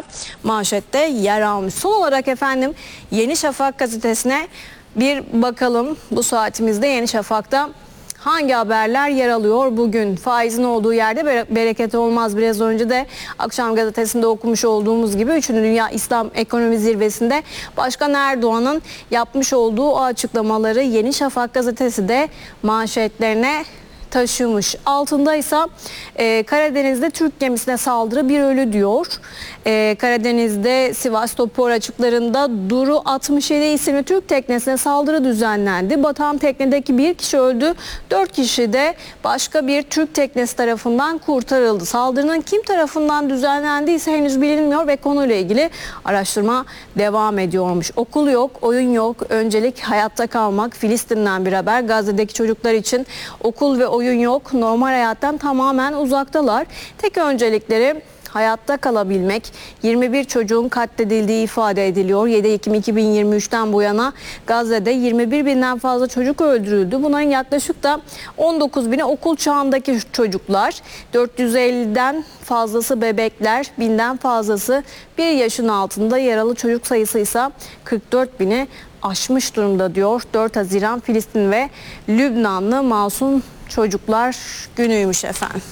da manşette yer almış. Son olarak efendim Yeni Şafak gazetesine bir bakalım. Bu saatimizde Yeni Şafak'ta hangi haberler yer alıyor bugün? Faizin olduğu yerde bereket olmaz. Biraz önce de Akşam Gazetesi'nde okumuş olduğumuz gibi 3. Dünya İslam Ekonomi Zirvesi'nde Başkan Erdoğan'ın yapmış olduğu o açıklamaları Yeni Şafak gazetesi de manşetlerine taşımış. Altında ise Karadeniz'de Türk gemisine saldırı, bir ölü diyor. Karadeniz'de Sivas Topor açıklarında Duru 67 isimli Türk teknesine saldırı düzenlendi. Batan teknedeki bir kişi öldü. 4 kişi de başka bir Türk teknesi tarafından kurtarıldı. Saldırının kim tarafından düzenlendiyse henüz bilinmiyor ve konuyla ilgili araştırma devam ediyormuş. Okul yok, oyun yok. Öncelik hayatta kalmak. Filistin'den bir haber. Gazze'deki çocuklar için okul ve oyun yok. Normal hayattan tamamen uzaktalar. Tek öncelikleri hayatta kalabilmek. 21 çocuğun katledildiği ifade ediliyor. 7 Ekim 2023'ten bu yana Gazze'de 21 binden fazla çocuk öldürüldü. Bunların yaklaşık da 19 bini okul çağındaki çocuklar. 450'den fazlası bebekler, 1000'den fazlası 1 yaşın altında, yaralı çocuk sayısı ise 44 bini aşmış durumda diyor. 4 Haziran Filistin ve Lübnanlı masum çocuklar günüymüş efendim.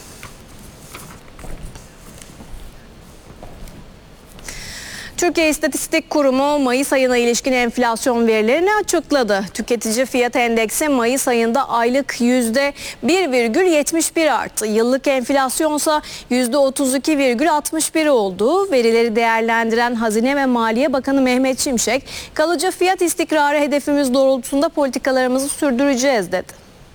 Türkiye İstatistik Kurumu Mayıs ayına ilişkin enflasyon verilerini açıkladı. Tüketici fiyat endeksi Mayıs ayında aylık %1,71 arttı. Yıllık enflasyonsa %32,61 oldu. Verileri değerlendiren Hazine ve Maliye Bakanı Mehmet Şimşek, kalıcı fiyat istikrarı hedefimiz doğrultusunda politikalarımızı sürdüreceğiz dedi.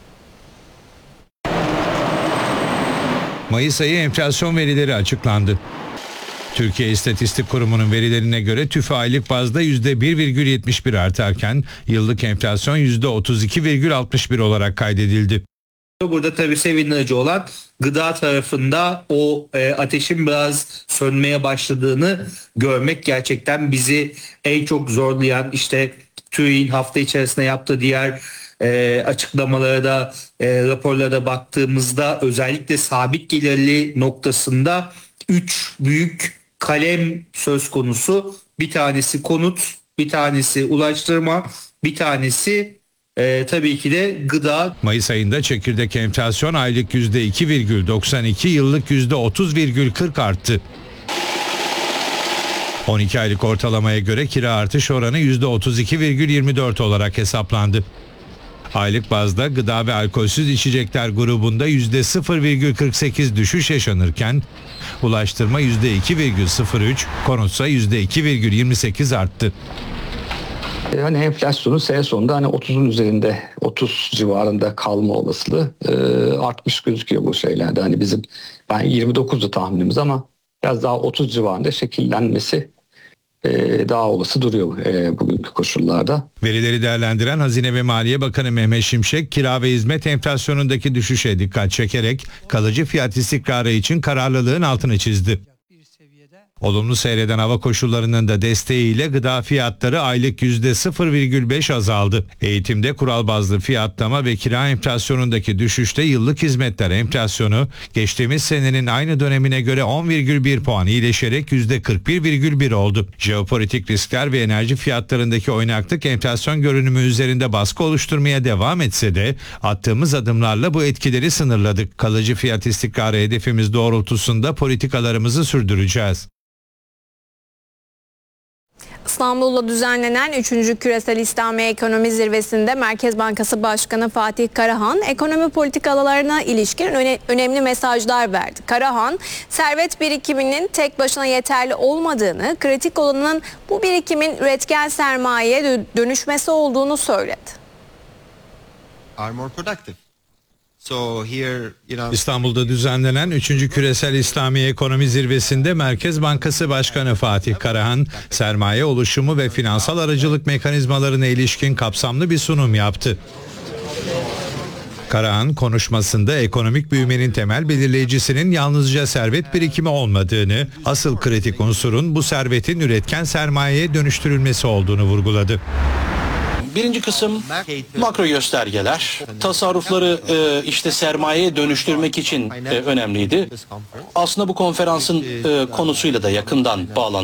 Mayıs ayı enflasyon verileri açıklandı. Türkiye İstatistik Kurumu'nun verilerine göre TÜFE aylık bazda %1,71 artarken yıllık enflasyon %32,61 olarak kaydedildi. Burada tabii sevindirici olan gıda tarafında o ateşin biraz sönmeye başladığını görmek, gerçekten bizi en çok zorlayan, işte TÜİK'in hafta içerisinde yaptığı diğer açıklamalara da raporlara da baktığımızda özellikle sabit gelirli noktasında 3 büyük kalem söz konusu. Bir tanesi konut, bir tanesi ulaştırma, bir tanesi tabii ki de gıda. Mayıs ayında çekirdek enflasyon aylık %2,92, yıllık %30,40 arttı. 12 aylık ortalamaya göre kira artış oranı %32,24 olarak hesaplandı. Aylık bazda gıda ve alkolsüz içecekler grubunda %0,48 düşüş yaşanırken ulaştırma %2,03, konutsa %2,28 arttı. Hani enflasyonun sene sonunda hani 30'un üzerinde, 30 civarında kalma olasılığı artmış gözüküyor bu şeylerde. Hani ben 29'du tahminimiz ama biraz daha 30 civarında şekillenmesi daha olası duruyor bugünkü koşullarda. Verileri değerlendiren Hazine ve Maliye Bakanı Mehmet Şimşek, kira ve hizmet enflasyonundaki düşüşe dikkat çekerek kalıcı fiyat istikrarı için kararlılığın altını çizdi. Olumlu seyreden hava koşullarının da desteğiyle gıda fiyatları aylık %0,5 azaldı. Eğitimde kural bazlı fiyatlama ve kira enflasyonundaki düşüşte yıllık hizmetler enflasyonu geçtiğimiz senenin aynı dönemine göre 10,1 puan iyileşerek %41,1 oldu. Jeopolitik riskler ve enerji fiyatlarındaki oynaklık enflasyon görünümü üzerinde baskı oluşturmaya devam etse de attığımız adımlarla bu etkileri sınırladık. Kalıcı fiyat istikrarı hedefimiz doğrultusunda politikalarımızı sürdüreceğiz. İstanbul'da düzenlenen 3. Küresel İslami Ekonomi Zirvesi'nde Merkez Bankası Başkanı Fatih Karahan ekonomi politikalarına ilişkin önemli mesajlar verdi. Karahan, servet birikiminin tek başına yeterli olmadığını, kritik olanın bu birikimin üretken sermayeye dönüşmesi olduğunu söyledi. İstanbul'da düzenlenen 3. Küresel İslami Ekonomi Zirvesi'nde Merkez Bankası Başkanı Fatih Karahan, sermaye oluşumu ve finansal aracılık mekanizmalarına ilişkin kapsamlı bir sunum yaptı. Karahan konuşmasında ekonomik büyümenin temel belirleyicisinin yalnızca servet birikimi olmadığını, asıl kritik unsurun bu servetin üretken sermayeye dönüştürülmesi olduğunu vurguladı. Birinci kısım makro göstergeler. Tasarrufları işte sermayeye dönüştürmek için önemliydi. Aslında bu konferansın konusuyla da yakından bağlantılı.